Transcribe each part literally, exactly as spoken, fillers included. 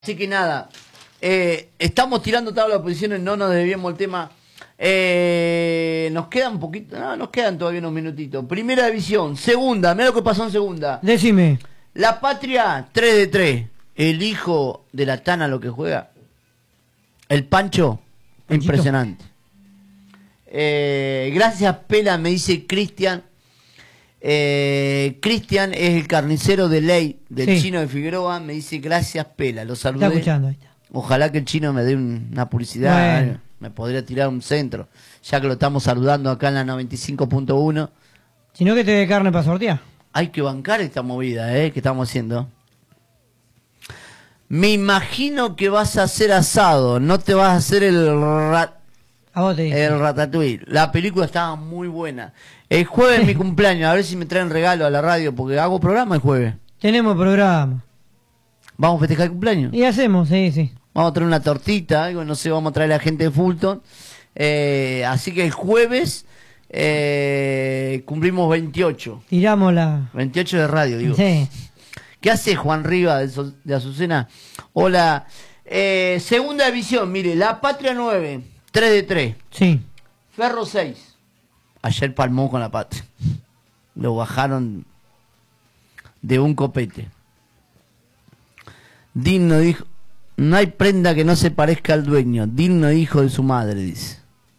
Así que nada, eh, estamos tirando tabla de posiciones, no nos desviemos el tema. Eh, nos quedan un poquito, no, nos quedan todavía unos minutitos. Primera división, segunda, mira lo que pasó en segunda. Decime. La Patria, tres de tres. El hijo de la Tana lo que juega. El Pancho, Panchito. Impresionante. Eh, gracias, Pela, me dice Cristian. Eh, Cristian es el carnicero de ley del Sí. Chino de Figueroa. Me dice gracias, Pela. Lo saludé. Está escuchando, ahí está. Ojalá que el Chino me dé un- una publicidad. Bueno. Me podría tirar un centro. Ya que lo estamos saludando acá en la noventa y cinco punto uno. Si no, que te dé carne para sortear. Hay que bancar esta movida, ¿eh? Que estamos haciendo. Me imagino que vas a hacer asado. No te vas a hacer el rat A vos te dije. el Ratatouille. La película estaba muy buena. El jueves es mi cumpleaños. A ver si me traen regalo a la radio. Porque hago programa el jueves. Tenemos programa. Vamos a festejar el cumpleaños. Y hacemos, sí, sí. Vamos a traer una tortita, algo, no sé, vamos a traer a la gente de Fulton. Eh, así que el jueves eh, cumplimos veintiocho. Tiramos la... veintiocho de radio, digo. Sí. ¿Qué hace Juan Riva de, Sol- de Azucena? Hola. Eh, segunda división, mire, La Patria nueve, tres de tres. Sí. Ferro seis. Ayer palmó con La Patria. Lo bajaron de un copete. Digno dijo, no hay prenda que no se parezca al dueño. Digno hijo de su madre, dice.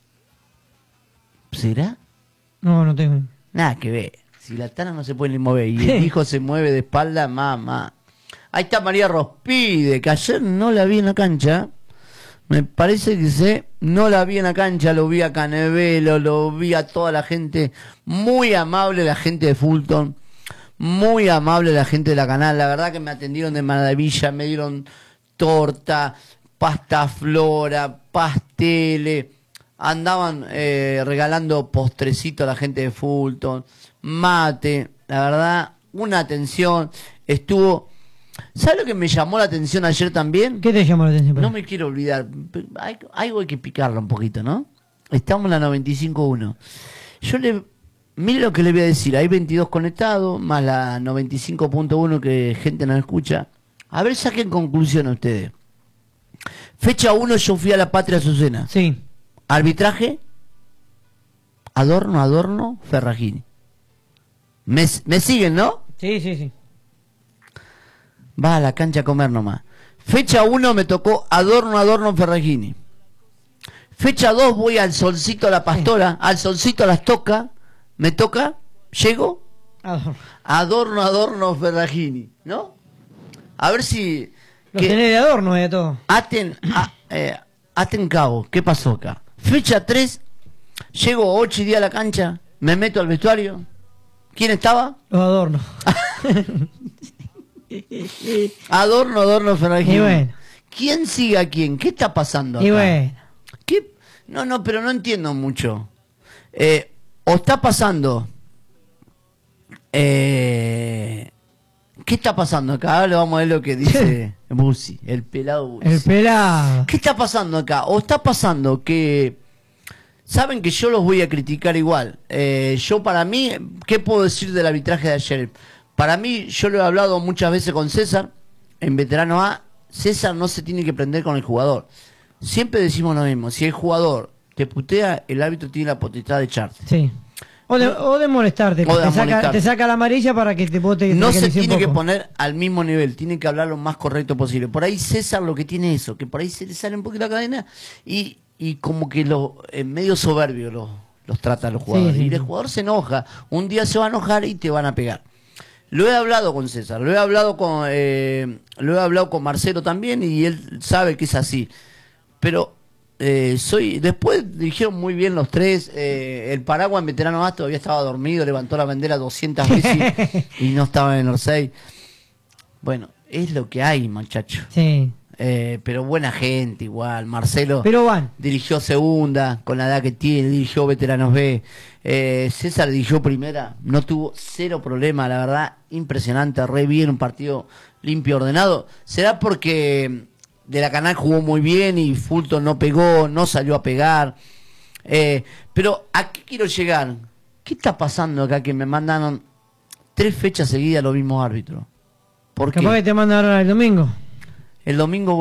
¿Será? No, no tengo. Nada que ver. Si la Tana no se puede ni mover y el hijo se mueve de espalda, mamá. Ahí está María Rospide, que ayer no la vi en la cancha. Me parece que sé, no la vi en la cancha, lo vi a Canevelo, lo vi a toda la gente. Muy amable la gente de Fulton. Muy amable la gente de la canal. La verdad que me atendieron de maravilla, me dieron torta, pasta flora, pasteles. Andaban eh, regalando postrecito a la gente de Fulton, mate, la verdad, una atención, estuvo... ¿Sabes lo que me llamó la atención ayer también? ¿Qué te llamó la atención? No me quiero olvidar, hay, algo hay que picarlo un poquito, ¿no? Estamos en la noventa y cinco punto uno. Yo le... Mire lo que le voy a decir, hay veintidós conectados, más la noventa y cinco punto uno que gente no escucha. A ver, saquen conclusión ustedes. Fecha uno, yo fui a La Patria Azucena. Sí. Arbitraje, Adorno, Adorno, Ferragini. Me, me siguen, ¿no? Sí, sí, sí. Va a la cancha a comer nomás. Fecha uno me tocó Adorno, Adorno, Ferragini. Fecha dos voy al Solcito a la Pastora, al Solcito a las Toca. Me toca, llego, Adorno. Adorno, Adorno, Ferragini, ¿no? A ver si... Lo que- tenés de adorno de todo. Aten, a, eh, aten cabo, ¿qué pasó acá? Fecha tres, llego ocho y día a la cancha, me meto al vestuario. ¿Quién estaba? Los adornos. Adorno, Adorno, Ferragini. Y bueno. ¿Quién sigue a quién? ¿Qué está pasando acá? Y bueno. ¿Qué? No, no, pero no entiendo mucho. Eh, o está pasando... Eh, ¿Qué está pasando acá? Ahora vamos a ver lo que dice Bussi, el pelado Bussi. El pelado. ¿Qué está pasando acá? ¿O está pasando que... Saben que yo los voy a criticar igual. Eh, yo para mí, ¿qué puedo decir del arbitraje de ayer? Para mí, yo lo he hablado muchas veces con César, en Veterano A, César no se tiene que prender con el jugador. Siempre decimos lo mismo, si el jugador te putea, el árbitro tiene la potestad de echarte. Sí. O de, o de molestarte. O de te, saca, molestarte. te saca la amarilla para que te bote. No se tranquilice un tiene que poco. poner al mismo nivel, tiene que hablar lo más correcto posible. Por ahí César lo que tiene es eso, que por ahí se le sale un poquito la cadena y, y como que lo, en medio soberbio los, los trata a los jugadores. Sí, sí, y el sí. jugador se enoja, un día se va a enojar y te van a pegar. Lo he hablado con César, lo he hablado con, eh, lo he hablado con Marcelo también y él sabe que es así. Pero eh, soy, después dijeron muy bien los tres, eh, el paraguas en Veterano A todavía estaba dormido, levantó la bandera doscientas veces y no estaba en el seis. Bueno, es lo que hay, muchacho. Sí. Eh, pero buena gente igual. Marcelo Pero van. dirigió segunda con la edad que tiene, dirigió veteranos B. Eh, César dirigió primera, no tuvo cero problema, la verdad, impresionante, re bien, un partido limpio, ordenado. ¿Será porque de la canal jugó muy bien y Fulton no pegó, no salió a pegar? Eh, pero ¿a qué quiero llegar? ¿Qué está pasando acá que me mandaron tres fechas seguidas los mismos árbitros? ¿Por qué? Capaz que te mandan ahora el domingo. El domingo